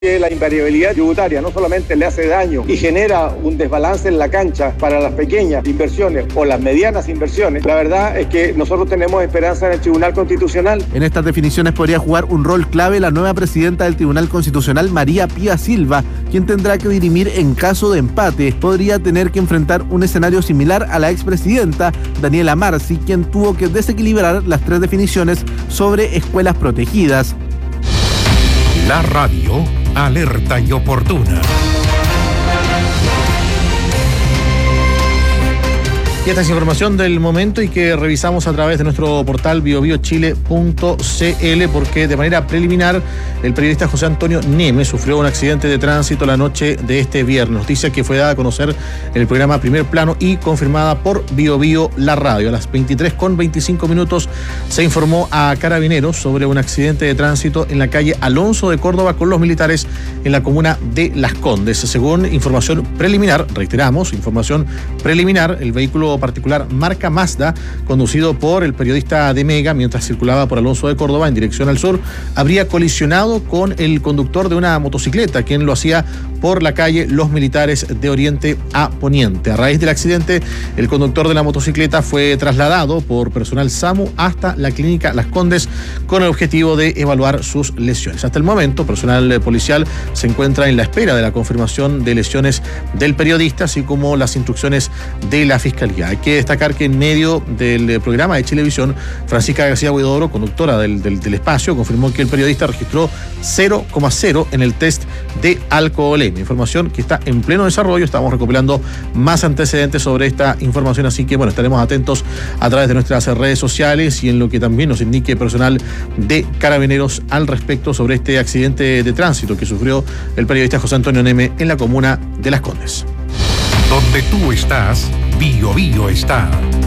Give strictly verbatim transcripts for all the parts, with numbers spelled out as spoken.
que la invariabilidad tributaria no solamente le hace daño y genera un desbalance en la cancha para las pequeñas inversiones o las medianas inversiones, la verdad es que nosotros tenemos esperanza en el Tribunal Constitucional. En estas definiciones podría jugar un rol clave la nueva presidenta del Tribunal Constitucional, María Pía Silva, quien tendrá que dirimir en caso de empate. Podría tener que enfrentar un escenario similar a la expresidenta Daniela Marci, quien tuvo que desequilibrar las tres definiciones sobre escuelas protegidas. La radio alerta y oportuna. Y esta es información del momento y que revisamos a través de nuestro portal bio bio chile punto c l, porque de manera preliminar el periodista José Antonio Neme sufrió un accidente de tránsito la noche de este viernes. Noticia que fue dada a conocer en el programa Primer Plano y confirmada por Bio Bio La Radio. A las veintitrés con veinticinco minutos se informó a Carabineros sobre un accidente de tránsito en la calle Alonso de Córdoba con los militares en la comuna de Las Condes. Según información preliminar, reiteramos, información preliminar, el vehículo particular marca Mazda, conducido por el periodista de Mega mientras circulaba por Alonso de Córdoba en dirección al sur, habría colisionado con el conductor de una motocicleta, quien lo hacía por la calle Los Militares de Oriente a Poniente. A raíz del accidente, el conductor de la motocicleta fue trasladado por personal SAMU hasta la clínica Las Condes con el objetivo de evaluar sus lesiones. Hasta el momento, personal policial se encuentra en la espera de la confirmación de lesiones del periodista, así como las instrucciones de la Fiscalía. Hay que destacar que en medio del programa de Chilevisión, Francisca García Huidobro, conductora del, del, del espacio, confirmó que el periodista registró cero coma cero en el test de alcoholemia. Información que está en pleno desarrollo. Estamos recopilando más antecedentes sobre esta información, así que bueno, estaremos atentos a través de nuestras redes sociales y en lo que también nos indique personal de Carabineros al respecto sobre este accidente de tránsito que sufrió el periodista José Antonio Neme en la comuna de Las Condes. Donde tú estás, Bio Bio está.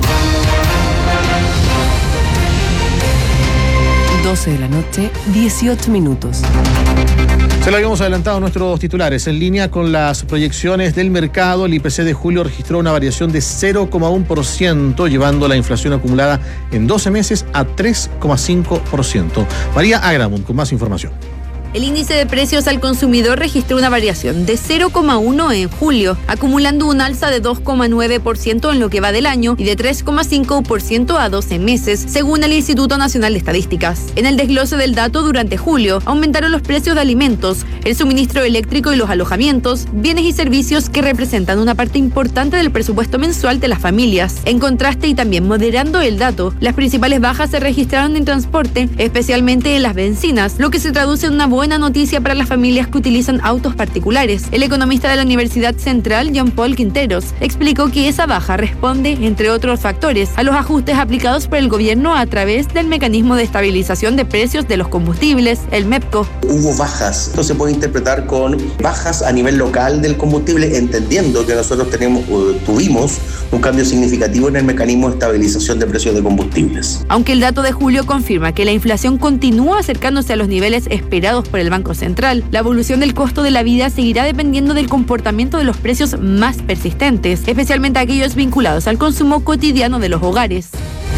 doce de la noche, dieciocho minutos. Se lo habíamos adelantado en nuestros titulares. En línea con las proyecciones del mercado, el I P C de julio registró una variación de cero coma uno por ciento, llevando la inflación acumulada en doce meses a tres coma cinco por ciento. María Agramund con más información. El índice de precios al consumidor registró una variación de cero coma uno en julio, acumulando un alza de dos coma nueve por ciento en lo que va del año y de tres coma cinco por ciento a doce meses, según el Instituto Nacional de Estadísticas. En el desglose del dato, durante julio, aumentaron los precios de alimentos, el suministro eléctrico y los alojamientos, bienes y servicios que representan una parte importante del presupuesto mensual de las familias. En contraste, y también moderando el dato, las principales bajas se registraron en transporte, especialmente en las bencinas, lo que se traduce en una buena Buena noticia para las familias que utilizan autos particulares. El economista de la Universidad Central, Jean Paul Quinteros, explicó que esa baja responde, entre otros factores, a los ajustes aplicados por el gobierno a través del mecanismo de estabilización de precios de los combustibles, el MEPCO. Hubo bajas, esto se puede interpretar con bajas a nivel local del combustible, entendiendo que nosotros tenemos, tuvimos un cambio significativo en el mecanismo de estabilización de precios de combustibles. Aunque el dato de julio confirma que la inflación continúa acercándose a los niveles esperados por el Banco Central, la evolución del costo de la vida seguirá dependiendo del comportamiento de los precios más persistentes, especialmente aquellos vinculados al consumo cotidiano de los hogares.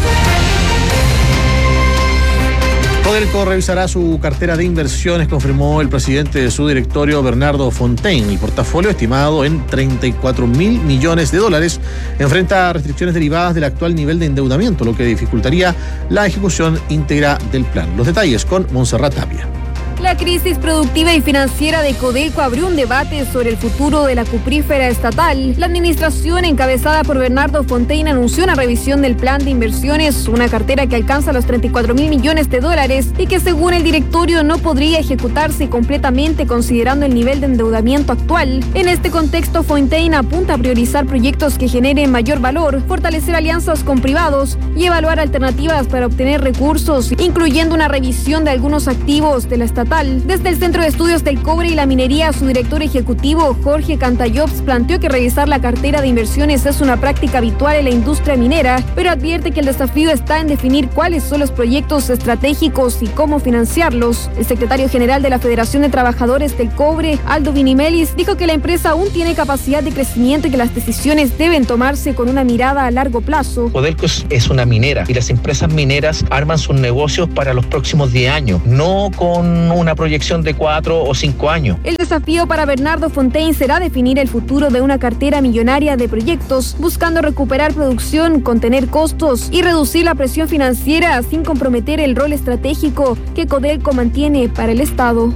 Codelco revisará su cartera de inversiones, confirmó el presidente de su directorio, Bernardo Fontaine. El portafolio, estimado en treinta y cuatro mil millones de dólares, enfrenta restricciones derivadas del actual nivel de endeudamiento, lo que dificultaría la ejecución íntegra del plan. Los detalles con Montserrat Tapia. La crisis productiva y financiera de Codelco abrió un debate sobre el futuro de la cuprífera estatal. La administración, encabezada por Bernardo Fontaine, anunció una revisión del plan de inversiones, una cartera que alcanza los treinta y cuatro mil millones de dólares y que, según el directorio, no podría ejecutarse completamente considerando el nivel de endeudamiento actual. En este contexto, Fontaine apunta a priorizar proyectos que generen mayor valor, fortalecer alianzas con privados y evaluar alternativas para obtener recursos, incluyendo una revisión de algunos activos de la estatal. Desde el Centro de Estudios del Cobre y la Minería, su director ejecutivo, Jorge Cantallops, planteó que revisar la cartera de inversiones es una práctica habitual en la industria minera, pero advierte que el desafío está en definir cuáles son los proyectos estratégicos y cómo financiarlos. El secretario general de la Federación de Trabajadores del Cobre, Aldo Vinimelis, dijo que la empresa aún tiene capacidad de crecimiento y que las decisiones deben tomarse con una mirada a largo plazo. Codelco es una minera y las empresas mineras arman sus negocios para los próximos diez años, no con una una proyección de cuatro o cinco años. El desafío para Bernardo Fontaine será definir el futuro de una cartera millonaria de proyectos, buscando recuperar producción, contener costos y reducir la presión financiera sin comprometer el rol estratégico que Codelco mantiene para el Estado.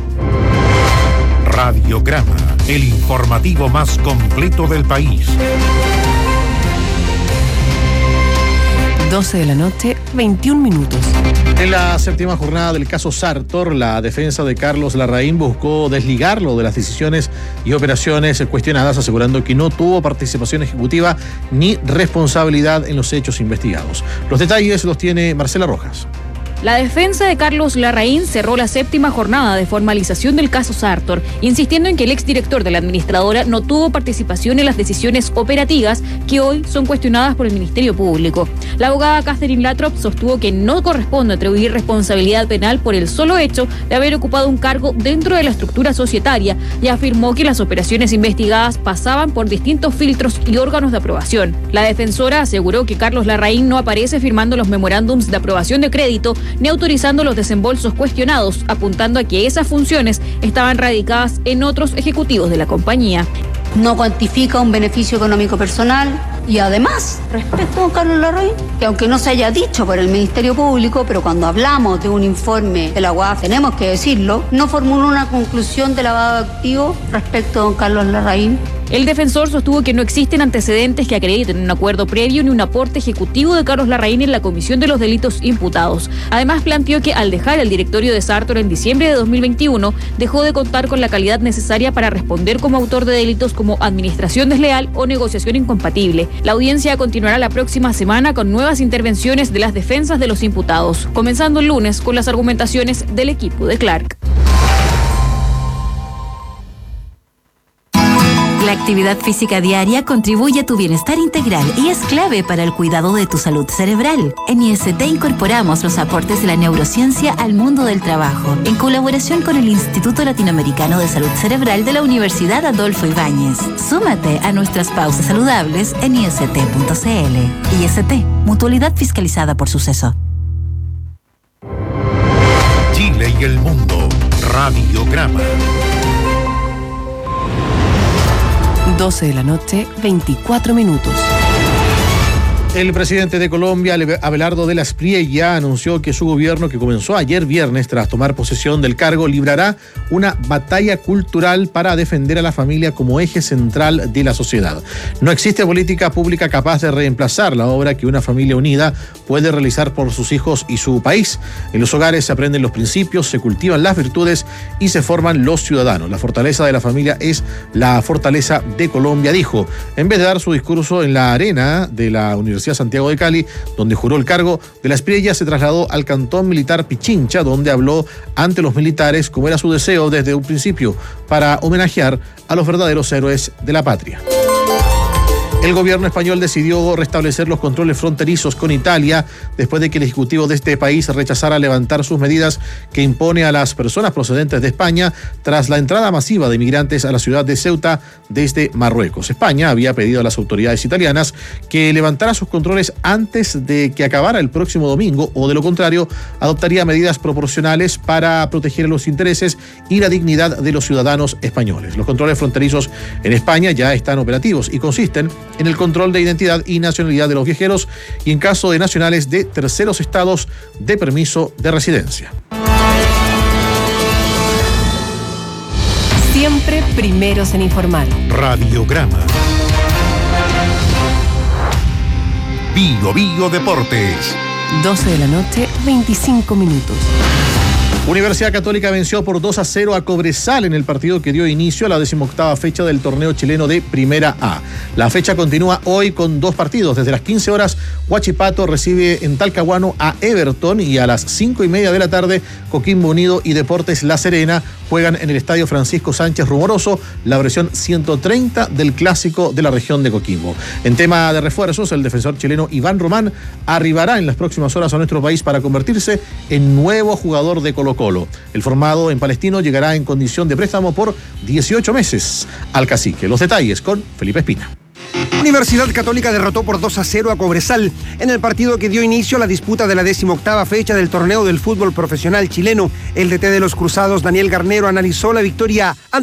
Radiograma, el informativo más completo del país. doce de la noche, veintiún minutos. En la séptima jornada del caso Sartor, la defensa de Carlos Larraín buscó desligarlo de las decisiones y operaciones cuestionadas, asegurando que no tuvo participación ejecutiva ni responsabilidad en los hechos investigados. Los detalles los tiene Marcela Rojas. La defensa de Carlos Larraín cerró la séptima jornada de formalización del caso Sartor, insistiendo en que el exdirector de la administradora no tuvo participación en las decisiones operativas que hoy son cuestionadas por el Ministerio Público. La abogada Catherine Latrop sostuvo que no corresponde atribuir responsabilidad penal por el solo hecho de haber ocupado un cargo dentro de la estructura societaria y afirmó que las operaciones investigadas pasaban por distintos filtros y órganos de aprobación. La defensora aseguró que Carlos Larraín no aparece firmando los memorándums de aprobación de crédito ni autorizando los desembolsos cuestionados, apuntando a que esas funciones estaban radicadas en otros ejecutivos de la compañía. No cuantifica un beneficio económico personal y además, respecto a don Carlos Larraín, que aunque no se haya dicho por el Ministerio Público, pero cuando hablamos de un informe de la U A F, tenemos que decirlo, no formuló una conclusión de lavado de activos respecto a don Carlos Larraín. El defensor sostuvo que no existen antecedentes que acrediten un acuerdo previo ni un aporte ejecutivo de Carlos Larraín en la comisión de los delitos imputados. Además, planteó que al dejar el directorio de Sartor en diciembre de dos mil veintiuno, dejó de contar con la calidad necesaria para responder como autor de delitos como administración desleal o negociación incompatible. La audiencia continuará la próxima semana con nuevas intervenciones de las defensas de los imputados, comenzando el lunes con las argumentaciones del equipo de Clark. La actividad física diaria contribuye a tu bienestar integral y es clave para el cuidado de tu salud cerebral. En I S T incorporamos los aportes de la neurociencia al mundo del trabajo, en colaboración con el Instituto Latinoamericano de Salud Cerebral de la Universidad Adolfo Ibáñez. Súmate a nuestras pausas saludables en I S T punto C L. I S T, mutualidad fiscalizada por Suceso. Chile y el mundo. Radiograma. doce de la noche, veinticuatro minutos. El presidente de Colombia, Abelardo de la Espriella, anunció que su gobierno, que comenzó ayer viernes tras tomar posesión del cargo, librará una batalla cultural para defender a la familia como eje central de la sociedad. No existe política pública capaz de reemplazar la obra que una familia unida puede realizar por sus hijos y su país. En los hogares se aprenden los principios, se cultivan las virtudes y se forman los ciudadanos. La fortaleza de la familia es la fortaleza de Colombia, dijo. En vez de dar su discurso en la arena de la Universidad Santiago de Cali, donde juró el cargo, de la Espriella se trasladó al cantón militar Pichincha, donde habló ante los militares, como era su deseo desde un principio, para homenajear a los verdaderos héroes de la patria. El gobierno español decidió restablecer los controles fronterizos con Italia después de que el ejecutivo de este país rechazara levantar sus medidas que impone a las personas procedentes de España tras la entrada masiva de migrantes a la ciudad de Ceuta desde Marruecos. España había pedido a las autoridades italianas que levantara sus controles antes de que acabara el próximo domingo, o de lo contrario adoptaría medidas proporcionales para proteger los intereses y la dignidad de los ciudadanos españoles. Los controles fronterizos en España ya están operativos y consisten en el control de identidad y nacionalidad de los viajeros y, en caso de nacionales de terceros estados, de permiso de residencia. Siempre primeros en informar. Radiograma. Bio Bio Deportes. doce de la noche, veinticinco minutos. Universidad Católica venció por dos a cero a Cobresal en el partido que dio inicio a la decimoctava fecha del torneo chileno de Primera A. La fecha continúa hoy con dos partidos. Desde las quince horas, Huachipato recibe en Talcahuano a Everton, y a las cinco y media de la tarde, Coquimbo Unido y Deportes La Serena juegan en el Estadio Francisco Sánchez Rumoroso la versión ciento treinta del clásico de la región de Coquimbo. En tema de refuerzos, el defensor chileno Iván Román arribará en las próximas horas a nuestro país para convertirse en nuevo jugador de Colo Colo. El formado en Palestino llegará en condición de préstamo por dieciocho meses al Cacique. Los detalles con Felipe Espina. Universidad Católica derrotó por dos a cero a Cobresal en el partido que dio inicio a la disputa de la decimoctava fecha del torneo del fútbol profesional chileno. El D T de los Cruzados, Daniel Garnero, analizó la victoria